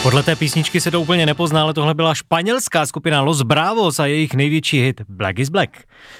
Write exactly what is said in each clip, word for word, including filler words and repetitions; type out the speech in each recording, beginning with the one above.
Podle té písničky se to úplně nepozná, ale tohle byla španělská skupina Los Bravos a jejich největší hit Black is Black.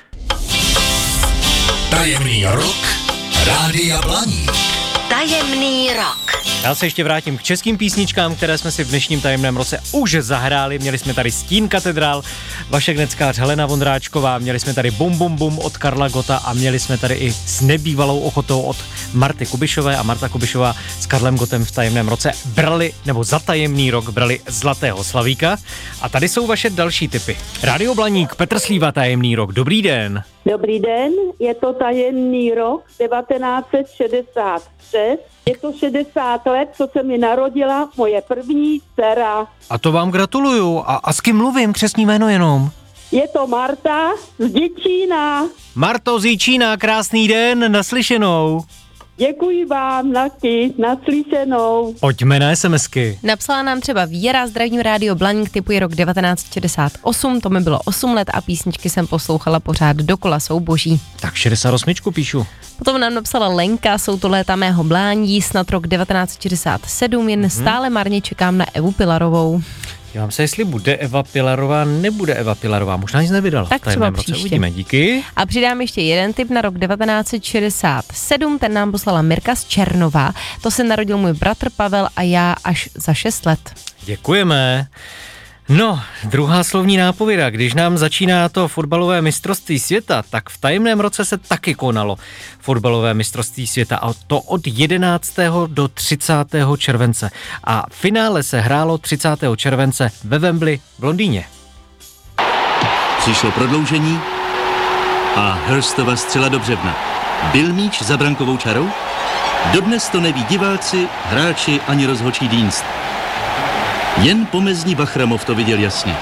Tajemný rok Rádia Blaník. Tajemný rok. Já se ještě vrátím k českým písničkám, které jsme si v dnešním tajemném roce už zahráli. Měli jsme tady Stín katedrál, Vašek Neckář, Helena Vondráčková, měli jsme tady Bum Bum Bum od Karla Gotta a měli jsme tady i S nebývalou ochotou od Marty Kubišové a Marta Kubišová s Karlem Gottem v tajemném roce brali, nebo za tajemný rok brali Zlatého slavíka. A tady jsou vaše další tipy. Rádio Blaník, Petr Slíva, tajemný rok. Dobrý den. Dobrý den, je to tajemný rok devatenáct set šedesát šest. Je to šedesát let, co se mi narodila moje první dcera. A to vám gratuluju. A, a s kým mluvím? Křestní jméno jenom. Je to Marta z Děčína. Marto z Jíčína, krásný den, naslyšenou. Děkuji vám, taky, naslyšenou. Pojďme na SMSky. Napsala nám třeba Víra, zdravím Rádio Blaník, typuje rok devatenáct set šedesát osm, to mi bylo osm let a písničky jsem poslouchala pořád dokola, jsou boží. Tak šedesát osm píšu. Potom nám napsala Lenka, jsou to léta mého mládí, snad rok devatenáct set šedesát sedm, jen mm-hmm. stále marně čekám na Evu Pilarovou. Dívám se, jestli bude Eva Pilarová, nebude Eva Pilarová, možná nic nevydala. Tak třeba příště. Uvidíme, díky. A přidám ještě jeden tip na rok devatenáct set šedesát sedm, ten nám poslala Mirka z Černova. To se narodil můj bratr Pavel a já až za šest let. Děkujeme. No, druhá slovní nápověda. Když nám začíná to fotbalové mistrovství světa, tak v tajemném roce se taky konalo fotbalové mistrovství světa a to od jedenáctého do třicátého července. A finále se hrálo třicátého července ve Wembley v Londýně. Přišlo prodloužení a Hurstova střela do břevna. Byl míč za brankovou čarou? Dodnes to neví diváci, hráči ani rozhodčí dienst. Jen pomezní Bachramov to viděl jasně.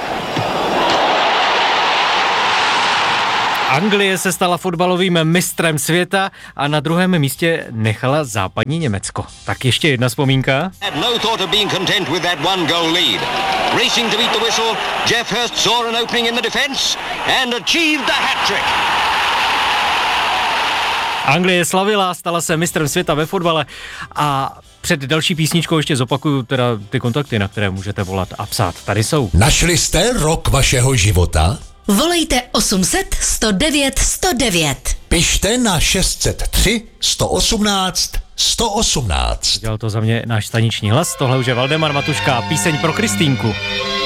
Anglie se stala fotbalovým mistrem světa a na druhém místě nechala západní Německo. Tak ještě jedna vzpomínka. No thought of being content with that one goal lead. Racing to beat the whistle, Jeff Hurst saw an opening in the defense and achieved the hat-trick. Anglie slavila, stala se mistrem světa ve fotbale a před další písničkou ještě zopakuju teda ty kontakty, na které můžete volat a psát. Tady jsou. Našli jste rok vašeho života? Volejte osm set sto devět sto devět. Pište na šest set tři sto osmnáct sto osmnáct. Dělal to za mě náš staniční hlas, tohle už je Valdemar Matuška, píseň pro Kristýnku.